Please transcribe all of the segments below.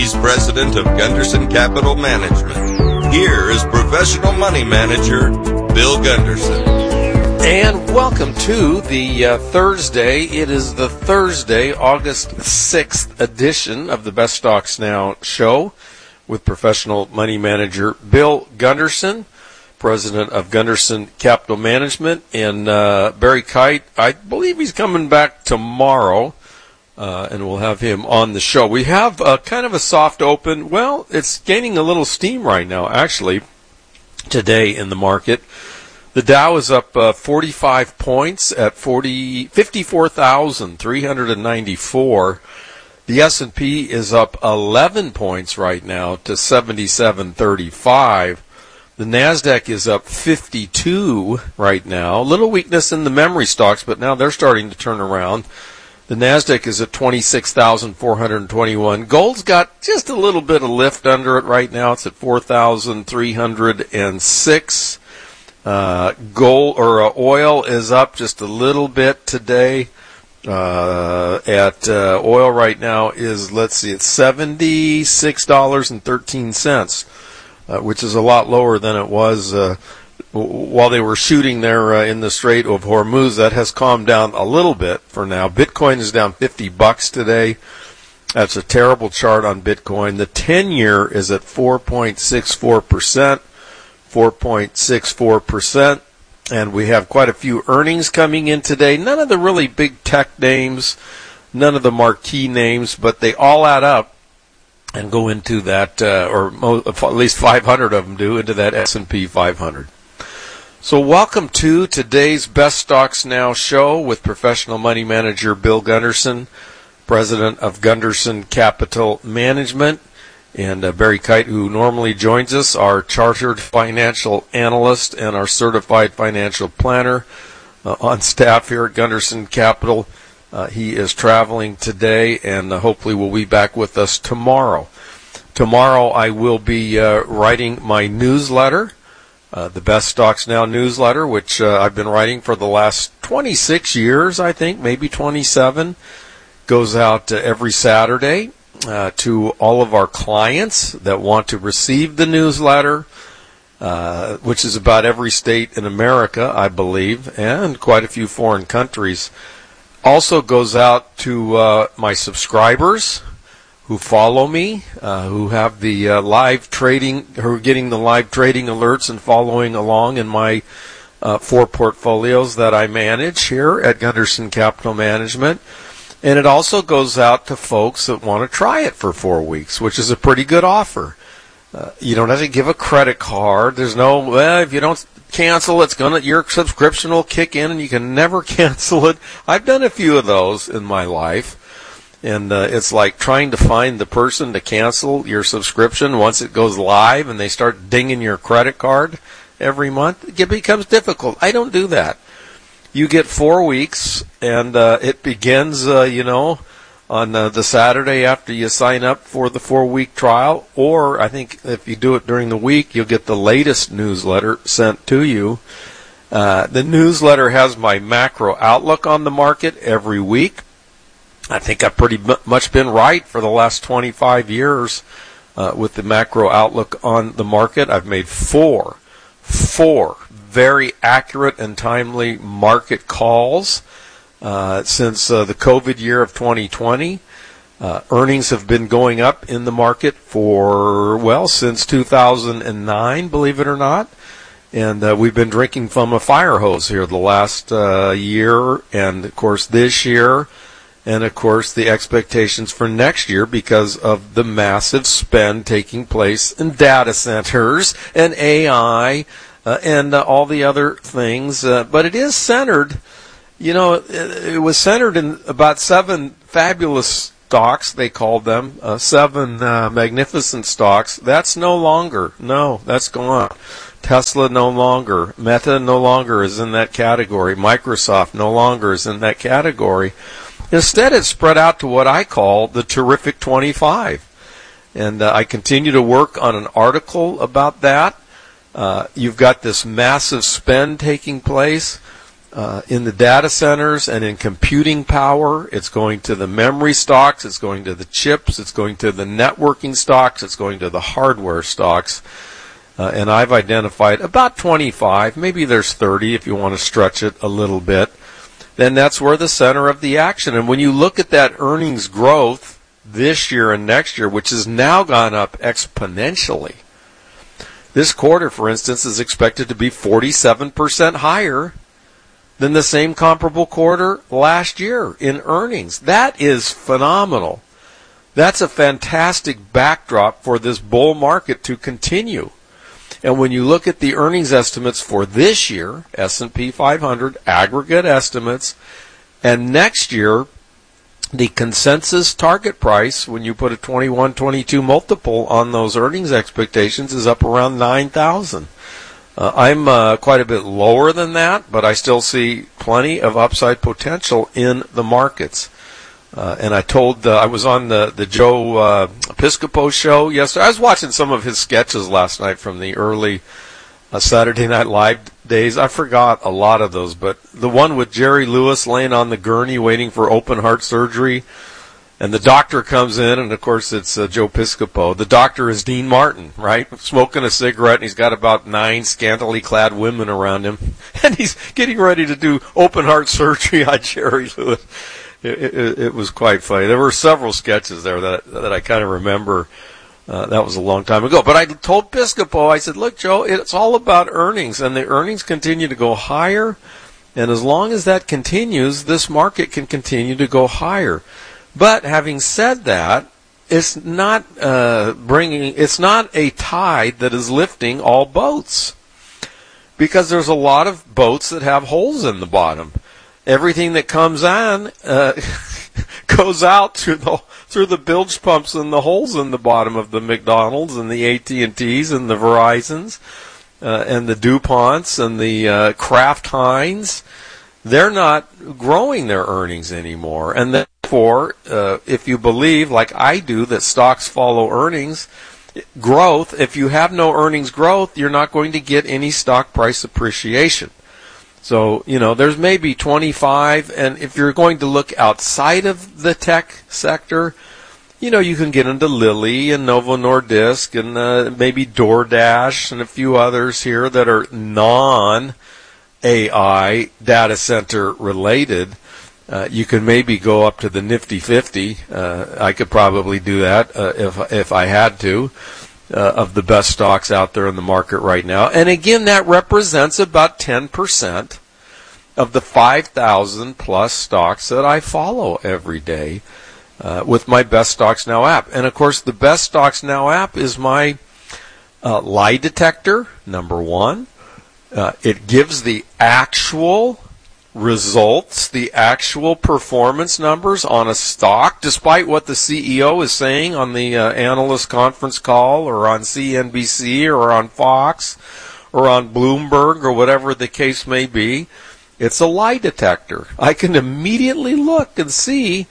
He's president of Gunderson Capital Management. Here is professional money manager, Bill Gunderson. And welcome to the Thursday. It is the Thursday, August 6th edition of the Best Stocks Now show with professional money manager Bill Gunderson, president of Gunderson Capital Management. And Barry Kite, I believe he's coming back tomorrow, and we'll have him on the show. We have kind of a soft open. Well, it's gaining a little steam right now, actually, today in the market. The Dow is up 45 points at 54,394. The S&P is up 11 points right now to 7735. The NASDAQ is up 52 right now. A little weakness in the memory stocks, but now they're starting to turn around. The NASDAQ is at 26,421. Gold's got just a little bit of lift under it right now. It's at 4,306. Oil is up just a little bit today. Oil right now is, it's $76.13, which is a lot lower than it was while they were shooting there in the Strait of Hormuz. That has calmed down a little bit for now. Bitcoin is down $50 today. That's a terrible chart on Bitcoin. The 10-year is at 4.64%. 4.64%, and we have quite a few earnings coming in today. None of the really big tech names, none of the marquee names, but they all add up and go into that, at least 500 of them do, into that S&P 500. So welcome to today's Best Stocks Now show with professional money manager Bill Gunderson, president of Gunderson Capital Management. And Barry Kite, who normally joins us, our chartered financial analyst and our certified financial planner on staff here at Gunderson Capital. He is traveling today and hopefully will be back with us tomorrow. Tomorrow I will be writing my newsletter, the Best Stocks Now newsletter, which I've been writing for the last 26 years, I think, maybe 27. Goes out every Saturday. To all of our clients that want to receive the newsletter, which is about every state in America, I believe, and quite a few foreign countries. Also goes out to my subscribers who follow me, who have the live trading, who are getting the live trading alerts and following along in my 4 portfolios that I manage here at Gunderson Capital Management. And it also goes out to folks that want to try it for 4 weeks, which is a pretty good offer. You don't have to give a credit card. There's no, if you don't cancel, your subscription will kick in and you can never cancel it. I've done a few of those in my life. And it's like trying to find the person to cancel your subscription once it goes live and they start dinging your credit card every month. It becomes difficult. I don't do that. You get 4 weeks, and it begins, on the Saturday after you sign up for the 4-week trial. Or I think if you do it during the week, you'll get the latest newsletter sent to you. The newsletter has my macro outlook on the market every week. I think I've pretty much been right for the last 25 years with the macro outlook on the market. I've made four very accurate and timely market calls since the COVID year of 2020. Earnings have been going up in the market since 2009, believe it or not. And we've been drinking from a fire hose here the last year, and of course this year, and of course the expectations for next year because of the massive spend taking place in data centers and AI and all the other things. But it is centered, it was centered in about 7 fabulous stocks, they called them, 7 magnificent stocks. That's no longer. No, that's gone. Tesla no longer. Meta no longer is in that category. Microsoft no longer is in that category. Instead, it's spread out to what I call the Terrific 25. And I continue to work on an article about that. You've got this massive spend taking place. in the data centers and in computing power. It's going to the memory stocks. It's going to the chips. It's going to the networking stocks. It's going to the hardware stocks. And I've identified about 25. Maybe there's 30 if you want to stretch it a little bit. Then that's where the center of the action. And when you look at that earnings growth this year and next year, which has now gone up exponentially, this quarter, for instance, is expected to be 47% higher than the same comparable quarter last year in earnings. That is phenomenal. That's a fantastic backdrop for this bull market to continue. And when you look at the earnings estimates for this year, S&P 500 aggregate estimates, and next year, the consensus target price, when you put a 21, 22 multiple on those earnings expectations, is up around 9,000. I'm quite a bit lower than that, but I still see plenty of upside potential in the markets. And I was on the Joe Piscopo show yesterday. I was watching some of his sketches last night from the early Saturday Night Live days. I forgot a lot of those, but the one with Jerry Lewis laying on the gurney waiting for open heart surgery, and the doctor comes in, and of course it's Joe Piscopo. The doctor is Dean Martin, right? Smoking a cigarette, and he's got about 9 scantily clad women around him, and he's getting ready to do open heart surgery on Jerry Lewis. It was quite funny. There were several sketches there that I kind of remember. That was a long time ago. But I told Piscopo, I said, look, Joe, it's all about earnings, and the earnings continue to go higher, and as long as that continues, this market can continue to go higher. But having said that, it's not it's not a tide that is lifting all boats, because there's a lot of boats that have holes in the bottom. Everything that comes on goes out through the bilge pumps and the holes in the bottom of the McDonald's and the AT&Ts and the Verizons and the DuPonts and the Kraft Heinz. They're not growing their earnings anymore. And therefore, if you believe, like I do, that stocks follow earnings growth, if you have no earnings growth, you're not going to get any stock price appreciation. So, there's maybe 25, and if you're going to look outside of the tech sector, you can get into Lilly and Novo Nordisk and maybe DoorDash and a few others here that are non-AI data center related. You can maybe go up to the Nifty 50. I could probably do that if I had to. Of the best stocks out there in the market right now. And again, that represents about 10% of the 5,000 plus stocks that I follow every day with my Best Stocks Now app. And of course, the Best Stocks Now app is my lie detector, number one. It gives the actual results, the actual performance numbers on a stock, despite what the CEO is saying on the analyst conference call or on CNBC or on Fox or on Bloomberg or whatever the case may be. It's a lie detector. I can immediately look and see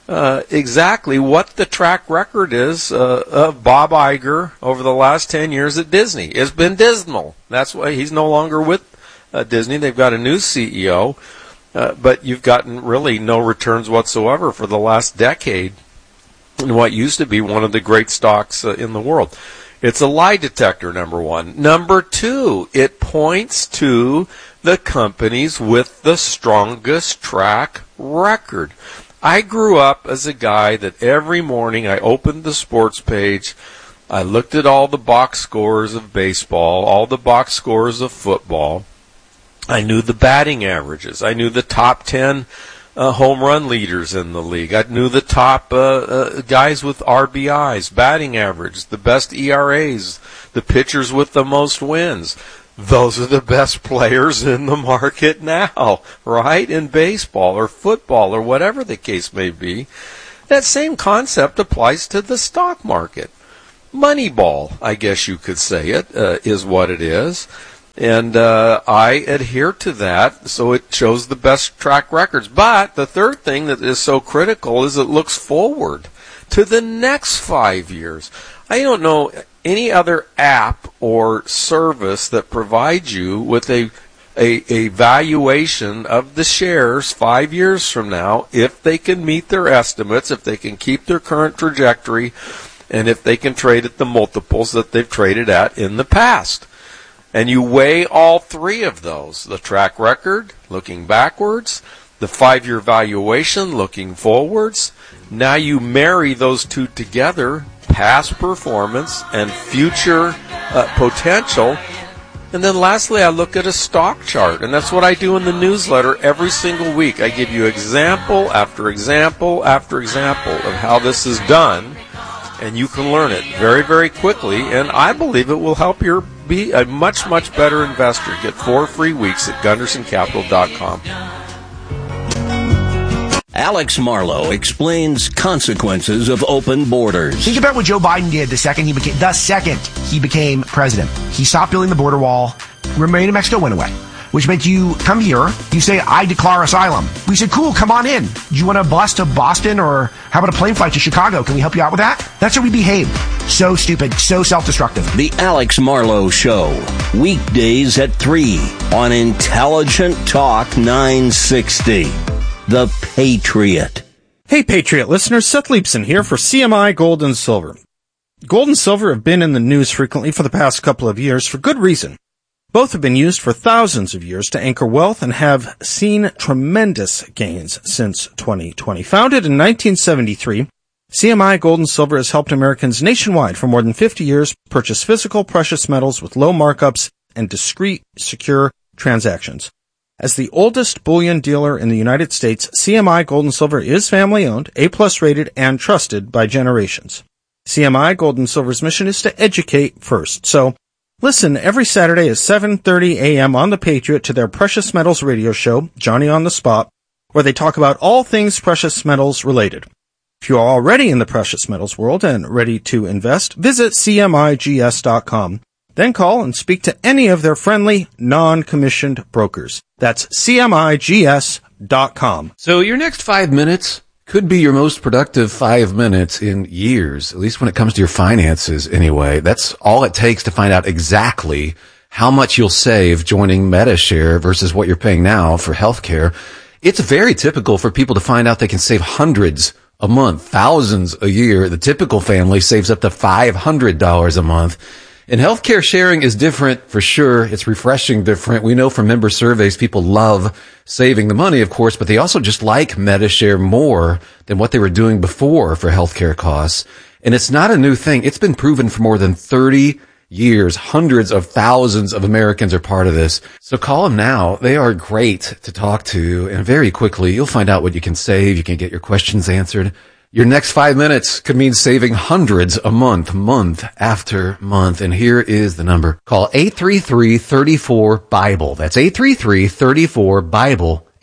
exactly what the track record is of Bob Iger over the last 10 years at Disney. It's been dismal. That's why he's no longer with Disney. They've got a new CEO, but you've gotten really no returns whatsoever for the last decade in what used to be one of the great stocks in the world. It's a lie detector, number one. Number two, it points to the companies with the strongest track record. I grew up as a guy that every morning I opened the sports page, I looked at all the box scores of baseball, all the box scores of football. I knew the batting averages. I knew the top 10 home run leaders in the league. I knew the top guys with RBIs, batting average, the best ERAs, the pitchers with the most wins. Those are the best players in the market now, right? In baseball or football or whatever the case may be. That same concept applies to the stock market. Moneyball, I guess you could say it, is what it is. And I adhere to that, so it shows the best track records. But the third thing that is so critical is it looks forward to the next 5 years. I don't know any other app or service that provides you with a a valuation of the shares 5 years from now if they can meet their estimates, if they can keep their current trajectory, and if they can trade at the multiples that they've traded at in the past. And you weigh all three of those, the track record, looking backwards, the 5-year valuation, looking forwards. Now you marry those two together, past performance and future potential. And then lastly, I look at a stock chart, and that's what I do in the newsletter every single week. I give you example after example after example of how this is done, and you can learn it very, very quickly, and I believe it will help you be a much, much better investor. Get 4 free weeks at GundersonCapital.com. Alex Marlow explains consequences of open borders. Think about what Joe Biden did the second he became president. He stopped building the border wall. Remain in Mexico went away, which meant you come here, you say, I declare asylum. We said, cool, come on in. Do you want a bus to Boston, or how about a plane flight to Chicago? Can we help you out with that? That's how we behave. So stupid, so self-destructive. The Alex Marlow Show, weekdays at 3 on Intelligent Talk 960. The Patriot. Hey, Patriot listeners, Seth Leibson here for CMI Gold and Silver. Gold and silver have been in the news frequently for the past couple of years for good reason. Both have been used for thousands of years to anchor wealth and have seen tremendous gains since 2020. Founded in 1973, CMI Gold and Silver has helped Americans nationwide for more than 50 years purchase physical precious metals with low markups and discreet, secure transactions. As the oldest bullion dealer in the United States, CMI Gold and Silver is family-owned, A+ rated, and trusted by generations. CMI Gold and Silver's mission is to educate first. So, listen every Saturday at 7:30 a.m. on The Patriot to their Precious Metals radio show, Johnny on the Spot, where they talk about all things precious metals related. If you are already in the precious metals world and ready to invest, visit CMIGS.com. Then call and speak to any of their friendly, non-commissioned brokers. That's CMIGS.com. So your next 5 minutes could be your most productive 5 minutes in years, at least when it comes to your finances anyway. That's all it takes to find out exactly how much you'll save joining MediShare versus what you're paying now for healthcare. It's very typical for people to find out they can save hundreds a month, thousands a year. The typical family saves up to $500 a month. And healthcare sharing is different for sure. It's refreshing different. We know from member surveys people love saving the money, of course, but they also just like MediShare more than what they were doing before for healthcare costs. And it's not a new thing. It's been proven for more than 30 years. Hundreds of thousands of Americans are part of this. So call them now. They are great to talk to. And very quickly, you'll find out what you can save. You can get your questions answered. Your next 5 minutes could mean saving hundreds a month, month after month. And here is the number. Call 833-34-BIBLE. That's 833-34-BIBLE.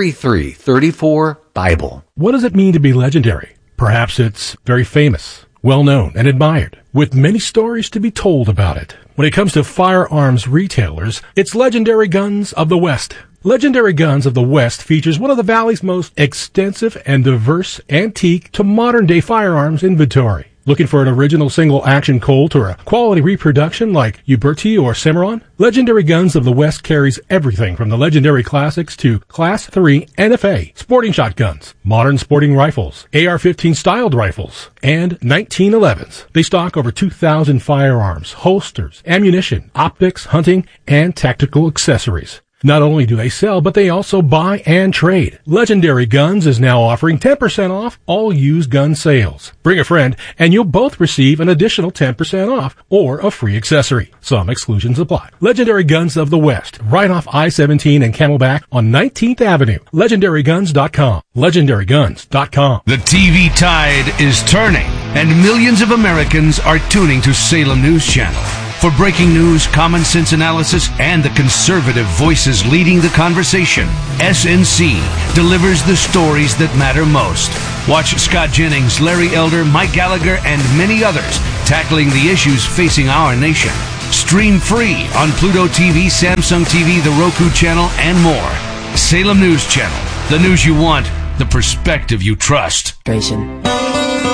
833-34-BIBLE. What does it mean to be legendary? Perhaps it's very famous, well-known, and admired, with many stories to be told about it. When it comes to firearms retailers, it's Legendary Guns of the West. Legendary Guns of the West features one of the Valley's most extensive and diverse antique to modern-day firearms inventory. Looking for an original single-action Colt or a quality reproduction like Uberti or Cimarron? Legendary Guns of the West carries everything from the legendary classics to Class 3 NFA, sporting shotguns, modern sporting rifles, AR-15 styled rifles, and 1911s. They stock over 2,000 firearms, holsters, ammunition, optics, hunting, and tactical accessories. Not only do they sell, but they also buy and trade. Legendary Guns is now offering 10% off all used gun sales. Bring a friend, and you'll both receive an additional 10% off or a free accessory. Some exclusions apply. Legendary Guns of the West, right off I-17 and Camelback on 19th Avenue. LegendaryGuns.com. LegendaryGuns.com. The TV tide is turning, and millions of Americans are tuning to Salem News Channel. For breaking news, common sense analysis, and the conservative voices leading the conversation, SNC delivers the stories that matter most. Watch Scott Jennings, Larry Elder, Mike Gallagher, and many others tackling the issues facing our nation. Stream free on Pluto TV, Samsung TV, the Roku channel, and more. Salem News Channel. The news you want, the perspective you trust.